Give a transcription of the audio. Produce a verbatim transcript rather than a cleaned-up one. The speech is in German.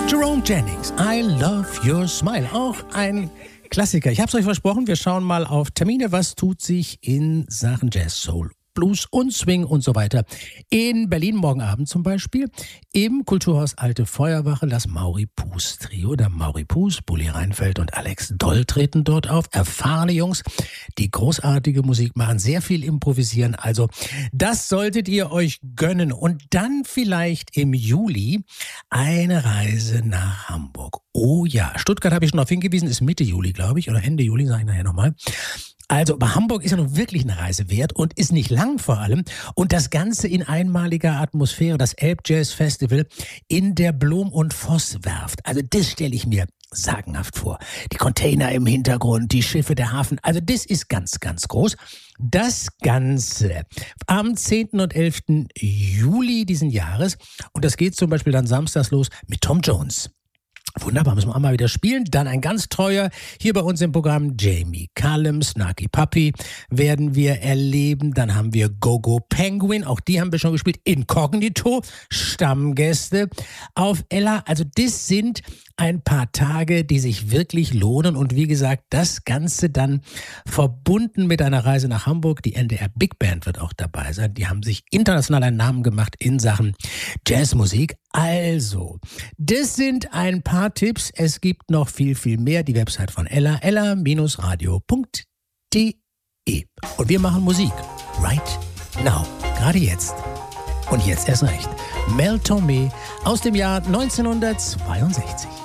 Jerome Jennings, I Love Your Smile. Auch ein Klassiker. Ich habe es euch versprochen, wir schauen mal auf Termine. Was tut sich in Sachen Jazz, Soul, Blues und Swing und so weiter. In Berlin morgen Abend zum Beispiel im Kulturhaus Alte Feuerwache das Mauri-Puß-Trio. Der Mauri-Puß, Bulli Reinfeldt und Alex Doll treten dort auf. Erfahrene Jungs, die großartige Musik machen, sehr viel improvisieren. Also das solltet ihr euch gönnen. Und dann vielleicht im Juli eine Reise nach Hamburg. Oh ja, Stuttgart habe ich schon darauf hingewiesen, ist Mitte Juli, glaube ich, oder Ende Juli, sage ich nachher nochmal. Also, aber Hamburg ist ja nun wirklich eine Reise wert und ist nicht lang vor allem. Und das Ganze in einmaliger Atmosphäre, das Elb Jazz Festival in der Blom- und Voss-Werft. Also das stelle ich mir sagenhaft vor. Die Container im Hintergrund, die Schiffe, der Hafen. Also das ist ganz, ganz groß. Das Ganze am zehnten und elften Juli diesen Jahres. Und das geht zum Beispiel dann samstags los mit Tom Jones. Wunderbar, müssen wir auch mal wieder spielen. Dann ein ganz treuer hier bei uns im Programm Jamie Cullum, Snarky Puppy werden wir erleben. Dann haben wir Gogo Penguin, auch die haben wir schon gespielt. Inkognito, Stammgäste auf Ella. Also das sind ein paar Tage, die sich wirklich lohnen. Und wie gesagt, das Ganze dann verbunden mit einer Reise nach Hamburg. Die N D R Big Band wird auch dabei sein. Die haben sich international einen Namen gemacht in Sachen Jazzmusik. Also, das sind ein paar Tipps. Es gibt noch viel, viel mehr. Die Website von Ella, ella Bindestrich radio Punkt de. Und wir machen Musik. Right now. Gerade jetzt. Und jetzt erst recht. Mel Tormé aus dem Jahr neunzehnhundertzweiundsechzig.